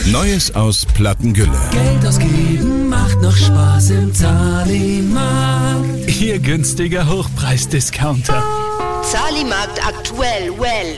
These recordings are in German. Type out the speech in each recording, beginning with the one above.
Neues aus Plattengülle. Geld ausgeben macht noch Spaß im Zahlimarkt. Ihr günstiger Hochpreisdiscounter. Zahlimarkt aktuell,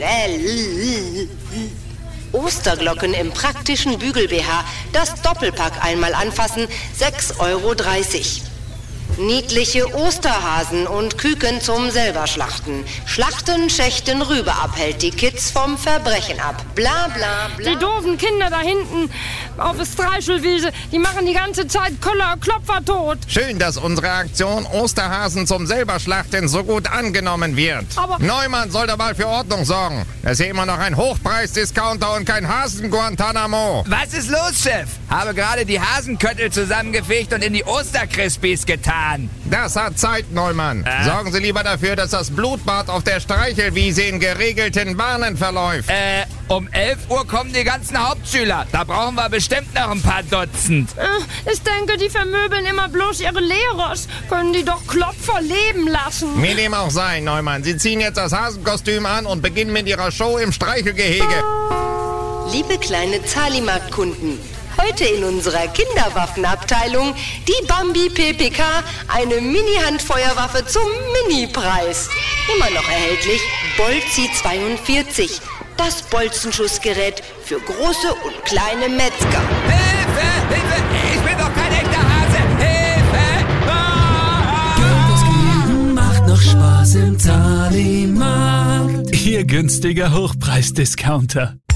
Osterglocken im praktischen Bügel-BH. Das Doppelpack einmal anfassen, 6,30 €. Niedliche Osterhasen und Küken zum selber schlachten. Schlachten, schächten, Rübe abhält die Kids vom Verbrechen ab. Bla bla bla. Die doofen Kinder da hinten auf der Streichelwiese, die machen die ganze Zeit Klopfer tot. Schön, dass unsere Aktion Osterhasen zum Selberschlachten so gut angenommen wird. Aber Neumann soll da mal für Ordnung sorgen. Das ist hier immer noch ein Hochpreisdiscounter und kein Hasen-Guantanamo. Was ist los, Chef? Habe gerade die Hasenköttel zusammengefegt und in die Osterkrispies getan. Das hat Zeit, Neumann. Sorgen Sie lieber dafür, dass das Blutbad auf der Streichelwiese in geregelten Bahnen verläuft. Um 11 Uhr kommen die ganzen Hauptschüler. Da brauchen wir bestimmt noch ein paar Dutzend. Ich denke, die vermöbeln immer bloß ihre Lehrer. Können die doch Klopfer leben lassen. Wie dem auch sei, Neumann. Sie ziehen jetzt das Hasenkostüm an und beginnen mit Ihrer Show im Streichelgehege. Liebe kleine Zahlimarkt-Kunden, heute in unserer Kinderwaffenabteilung die Bambi PPK, eine Mini-Handfeuerwaffe zum Mini-Preis. Immer noch erhältlich Bolzi 42, das Bolzenschussgerät für große und kleine Metzger. Hilfe! Hilfe! Ich bin doch kein echter Hase! Hilfe! Geld ausgeben macht noch Spaß im Zahlimarkt. Ihr günstiger Hochpreisdiscounter.